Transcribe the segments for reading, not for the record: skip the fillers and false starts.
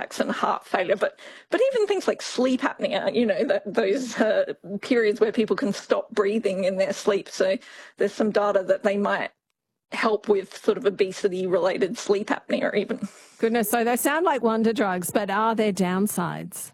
attacks and heart failure, but even things like sleep apnea, those periods where people can stop breathing in their sleep. So there's some data that they might help with sort of obesity-related sleep apnea even. Goodness, so they sound like wonder drugs, but are there downsides?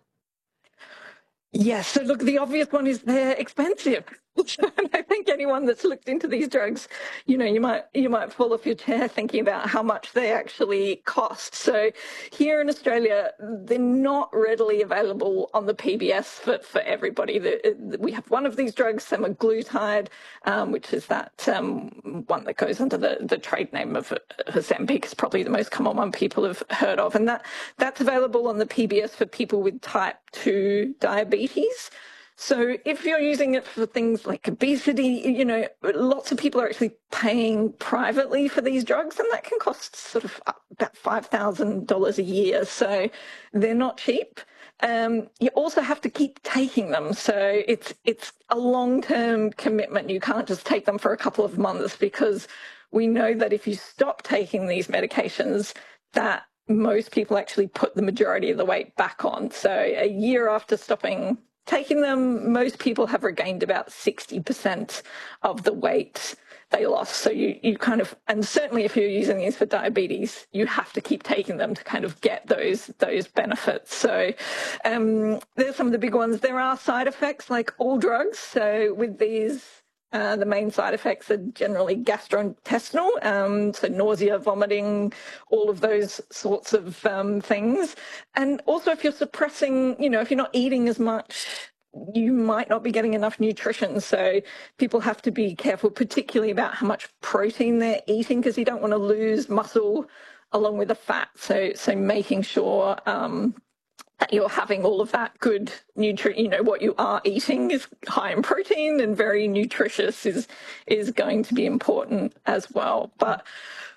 Yes, so look, the obvious one is they're expensive. I think anyone that's looked into these drugs, you might fall off your chair thinking about how much they actually cost. So here in Australia, they're not readily available on the PBS for everybody. We have one of these drugs, semaglutide, which is that one that goes under the trade name of Ozempic. Is probably the most common one people have heard of. And that's available on the PBS for people with type 2 diabetes. So if you're using it for things like obesity, lots of people are actually paying privately for these drugs, and that can cost sort of about $5,000 a year. So they're not cheap. You also have to keep taking them. So it's a long-term commitment. You can't just take them for a couple of months, because we know that if you stop taking these medications, that most people actually put the majority of the weight back on. So a year after stopping taking them, most people have regained about 60% of the weight they lost. So you kind of, and certainly if you're using these for diabetes, you have to keep taking them to kind of get those benefits. So there's some of the big ones. There are side effects like all drugs. So with these, the main side effects are generally gastrointestinal, so nausea, vomiting, all of those sorts of things. And also if you're suppressing, if you're not eating as much, you might not be getting enough nutrition. So people have to be careful, particularly about how much protein they're eating, because you don't want to lose muscle along with the fat. So making sure that you're having all of that good what you are eating is high in protein and very nutritious is going to be important as well. But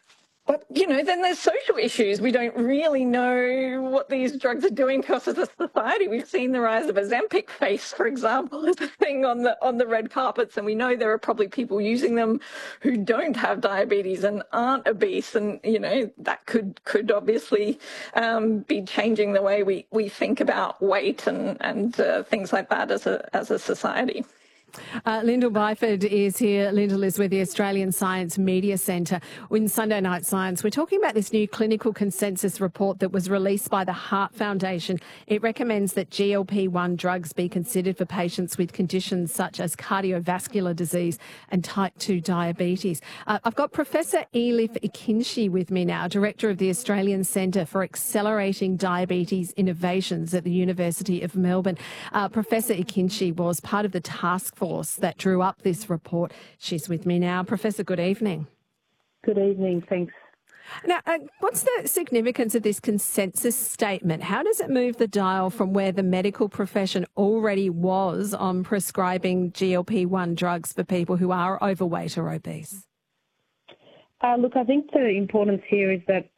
then there's social issues. We don't really know what these drugs are doing to us as a society. We've seen the rise of Ozempic face, for example, as a thing on the red carpets, and we know there are probably people using them who don't have diabetes and aren't obese, and that could obviously be changing the way we think about weight and things like that as a society. Lyndall Byford is here. Lyndall is with the Australian Science Media Centre. In Sunday Night Science, we're talking about this new clinical consensus report that was released by the Heart Foundation. It recommends that GLP-1 drugs be considered for patients with conditions such as cardiovascular disease and type 2 diabetes. I've got Professor Elif Ekinci with me now, Director of the Australian Centre for Accelerating Diabetes Innovations at the University of Melbourne. Professor Ekinci was part of the task force that drew up this report. She's with me now. Professor, good evening. Good evening, thanks. Now, what's the significance of this consensus statement? How does it move the dial from where the medical profession already was on prescribing GLP-1 drugs for people who are overweight or obese? Look, I think the importance here is that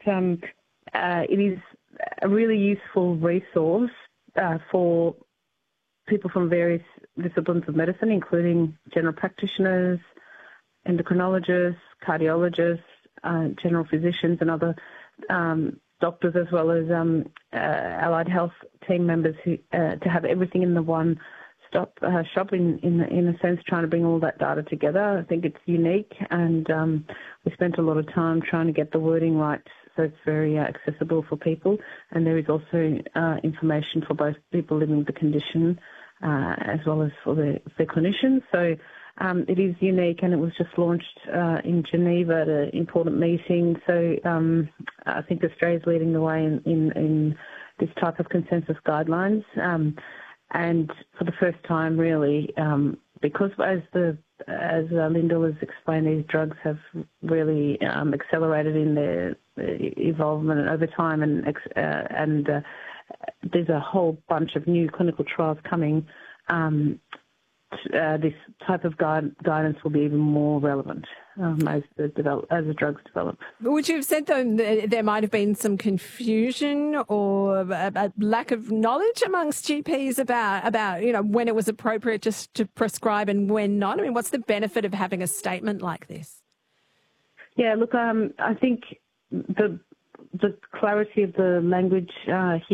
it is a really useful resource for people from various disciplines of medicine, including general practitioners, endocrinologists, cardiologists, general physicians and other doctors, as well as allied health team members who to have everything in the one-stop shop in a sense, trying to bring all that data together. I think it's unique, and we spent a lot of time trying to get the wording right so it's very accessible for people. And there is also information for both people living with the condition as well as for the clinicians. So it is unique, and it was just launched in Geneva at an important meeting. So I think Australia is leading the way in this type of consensus guidelines. And for the first time, really, because as Lyndall has explained, these drugs have really accelerated in their evolvement over time, and there's a whole bunch of new clinical trials coming. This type of guidance will be even more relevant as the drugs develop. Would you have said, though, there might have been some confusion or a lack of knowledge amongst GPs about when it was appropriate just to prescribe and when not? I mean, what's the benefit of having a statement like this? Yeah, look, I think the clarity of the language here